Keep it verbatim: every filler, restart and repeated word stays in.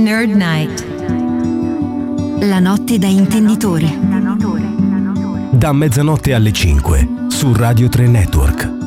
Nerd Night. La notte da intenditori. Da mezzanotte alle cinque su Radio tre Network.